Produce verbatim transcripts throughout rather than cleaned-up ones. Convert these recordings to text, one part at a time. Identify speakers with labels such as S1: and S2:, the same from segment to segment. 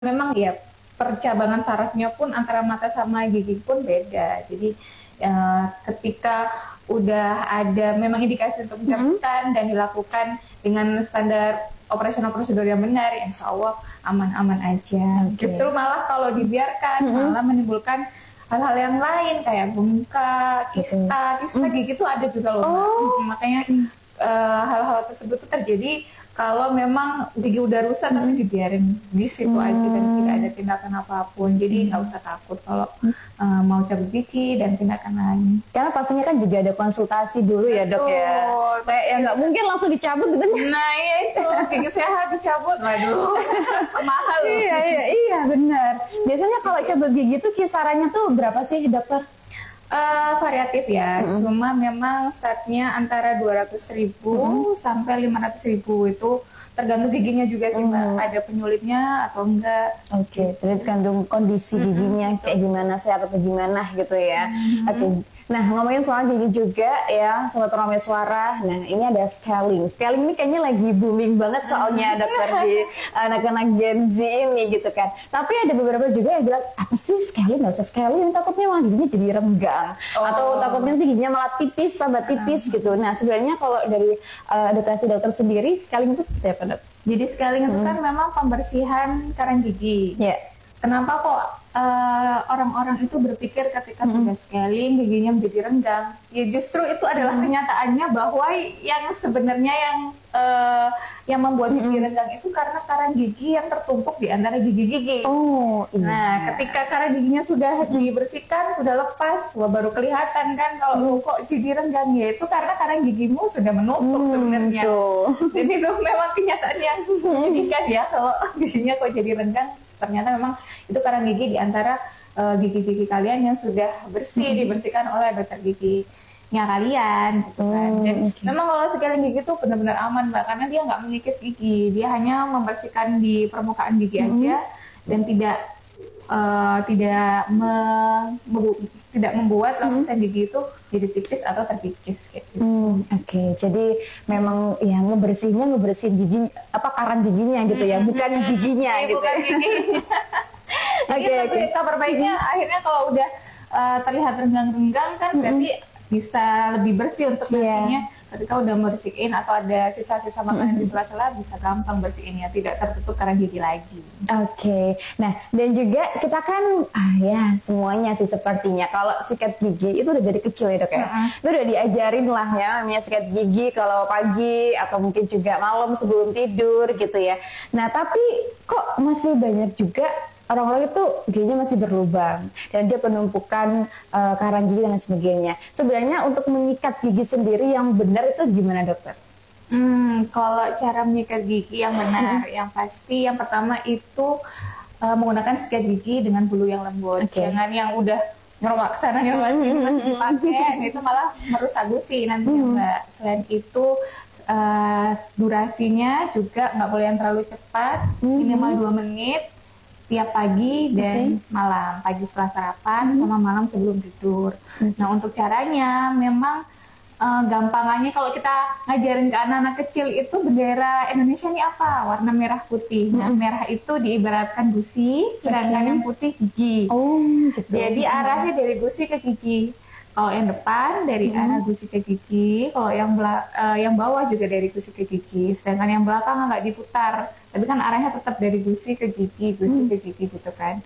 S1: Memang ya, percabangan sarafnya pun antara mata sama gigi pun beda. Jadi, eee, ketika udah ada memang indikasi untuk pencabutan dan dilakukan dengan standar operasional prosedur yang benar, insya Allah aman-aman aja.
S2: Oke.
S1: Justru malah kalau dibiarkan,
S2: Mhm.
S1: malah menimbulkan hal-hal yang lain kayak bengkak,
S2: Betul.
S1: kista, kista
S2: Mmm.
S1: gigi itu ada juga loh, Mbak.
S2: Oh,
S1: Mhm, makanya,
S2: oke.
S1: eee, hal-hal tersebut tuh terjadi kalau memang gigi udah rusak tapi
S2: Mhm.
S1: dibiarin di situ aja dan tidak ada
S2: Mmm.
S1: tindakan apapun. Jadi nggak
S2: Mmm.
S1: usah takut kalau,
S2: Mmm.
S1: eee, mau cabut gigi dan tindakan lain.
S2: Karena pastinya kan juga ada konsultasi dulu ya, Dok, ya.
S1: Betul.
S2: Kayak ya nggak mungkin langsung dicabut gitu kan.
S1: Nah, iya itu, gigi sehat dicabut, waduh mahal loh.
S2: Iya iya iya, benar. Biasanya kalau cabut gigi tuh kisarannya tuh berapa sih, Dokter?
S1: Eee, variatif ya,
S2: Mhm.
S1: cuma memang start-nya antara dua ratus ribu
S2: Mhm.
S1: sampai lima ratus ribu, itu tergantung giginya juga sih, Mbak,
S2: Oh.
S1: ada penyulitnya atau enggak.
S2: Oke, jadi tergantung kondisi
S1: Mhm,
S2: giginya kayak
S1: betul.
S2: gimana, sehat atau gimana gitu ya.
S1: Mhm.
S2: Oke. Nah, ngomongin soal gigi juga ya, Sobat Pengamat Suara. Nah, ini ada scaling. Scaling ini kayaknya lagi booming banget soalnya, Dokter, di anak-anak Gen Z ini gitu kan. Tapi ada beberapa juga yang bilang, apa sih scaling? Nggak usah scaling, takutnya malah giginya jadi renggang. Atau
S1: Oh.
S2: takutnya nanti giginya malah tipis, tambah tipis gitu. Nah, sebenarnya kalau dari uh, edukasi dokter sendiri, scaling itu seperti apa, Dok?
S1: Jadi scaling itu
S2: Mhm.
S1: kan memang pembersihan karang gigi.
S2: Iya.
S1: Kenapa kok eee, orang-orang itu berpikir ketika
S2: Mhm.
S1: sudah scaling giginya menjadi renggang? Ya justru itu adalah
S2: Mhm.
S1: kenyataannya bahwa yang sebenarnya yang eee, yang membuat gigi
S2: Mhm.
S1: renggang itu karena karang gigi yang tertumpuk di antara gigi-gigi.
S2: Oh, iya.
S1: Nah, ketika karang giginya sudah dibersihkan, sudah lepas, wah baru kelihatan kan kalau
S2: Mhm.
S1: "Loh, kok jadi renggang ya?" Itu karena karang gigimu sudah menumpuk
S2: Hmm,
S1: sebenarnya.
S2: tuh.
S1: Jadi itu memang kenyataan yang menyedihkan ya kalau giginya kok jadi renggang, ternyata memang itu karang gigi di antara eee, gigi-gigi kalian yang sudah bersih,
S2: Mhm.
S1: dibersihkan oleh dokter giginya kalian gitu kan.
S2: Oh,
S1: Dan
S2: oke.
S1: memang kalau scaling gigi itu benar-benar aman, Mbak, karena dia nggak mengikis gigi, dia hanya membersihkan di permukaan gigi
S2: Mhm.
S1: aja dan tidak eee, tidak me mebu tidak membuat
S2: Mhm.
S1: lapisan gigi itu jadi tipis atau terkikis kayak gitu.
S2: Hmm, oke. Jadi memang ya ngebersihinnya ngebersihin gigi apa karang giginya gitu ya, bukan giginya
S1: Iya,
S2: gitu.
S1: bukan
S2: ya.
S1: giginya. Jadi
S2: Oke,
S1: tapi
S2: oke.
S1: kabar baiknya akhirnya kalau udah eee, terlihat renggang-renggang kan
S2: Mhm.
S1: berarti bisa lebih bersih untuk
S2: Iya.
S1: nantinya ketika udah bersihin atau ada sisa-sisa makanan di
S2: Mhm.
S1: sela-sela bisa gampang bersihinnya, tidak tertutup karang gigi lagi.
S2: Oke. Nah, dan juga kita kan ah ya semuanya sih sepertinya kalau sikat gigi itu udah dari kecil ya, Dok, ya.
S1: Heeh.
S2: Itu udah diajarin lah ya namanya sikat gigi kalau pagi atau mungkin juga malam sebelum tidur gitu ya. Nah, tapi kok masih banyak juga orang-orang itu giginya masih berlubang dan dia penumpukan eh, karang gigi dan lain sebagainya. Sebenarnya untuk menyikat gigi sendiri yang benar itu gimana, Dokter?
S1: Hmm, kalau cara menyikat gigi yang benar, yang pasti yang pertama itu eee, menggunakan sikat gigi dengan bulu yang lembut.
S2: Oke.
S1: Jangan yang udah nyerobak sana nyerobak sini masih dipakai, itu malah merusak gusi nantinya,
S2: Mhm.
S1: Mbak. Selain itu eee, durasinya juga nggak boleh yang terlalu cepat,
S2: Mhm.
S1: minimal dua menit tiap pagi dan
S2: Oke.
S1: malam. Pagi setelah sarapan
S2: Mhm.
S1: sama malam sebelum tidur.
S2: Oke.
S1: Nah, untuk caranya memang eee, gampangannya kalau kita ngajarin ke anak-anak kecil itu bendera Indonesia ini apa? Warna merah putih. Nah,
S2: Mhm.
S1: merah itu diibaratkan gusi, sedangkan
S2: Oke.
S1: yang putih gigi.
S2: Oh, gitu.
S1: Jadi arahnya dari gusi ke gigi. Kalau yang depan dari
S2: Mhm.
S1: arah gusi ke gigi, kalau yang bela eee, yang bawah juga dari gusi ke gigi, sedangkan yang belakang nggak diputar. Tapi kan arahnya tetap dari gusi ke gigi, gusi
S2: Hmm.
S1: ke gigi gitu kan.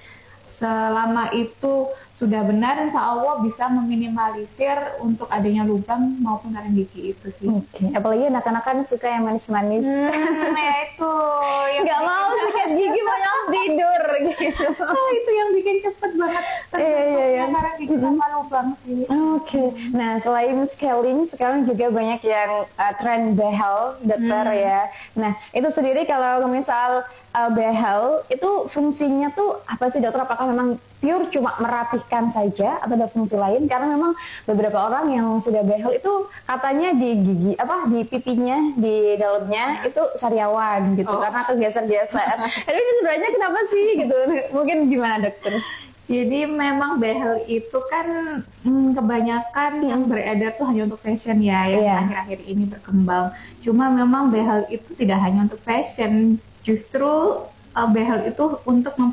S1: Selama itu sudah benar, insya Allah bisa meminimalisir untuk adanya lubang maupun karang gigi itu sih.
S2: Oke, apalagi anak-anak kan suka yang manis-manis.
S1: Hmm, ya itu yang
S2: Nggak
S1: bikin-
S2: mau sikat gigi, maunya tidur gitu.
S1: Oh, itu yang bikin cepet banget
S2: Iya, iya, iya.
S1: terbentuknya karang gigi sama lubang sih.
S2: Oke, nah selain scaling, sekarang juga banyak yang uh, tren behel, Dokter
S1: Hmm.
S2: ya. Nah, itu sendiri kalau ngomongin soal uh, behel, itu fungsinya tuh apa sih, Dokter? Apakah memang pure cuma merapihkan saja atau ada fungsi lain? Karena memang beberapa orang yang sudah behel itu katanya di gigi apa di pipinya di dalamnya itu sariawan gitu
S1: Oh.
S2: karena kegeser-geser. Aduh, ini sebenarnya kenapa sih gitu? Mungkin gimana, Dokter?
S1: Jadi memang behel itu kan hmm, kebanyakan yang beredar tuh hanya untuk fashion ya, yang
S2: Iya.
S1: akhir-akhir ini berkembang. Cuma memang behel itu tidak hanya untuk fashion, justru uh, behel itu untuk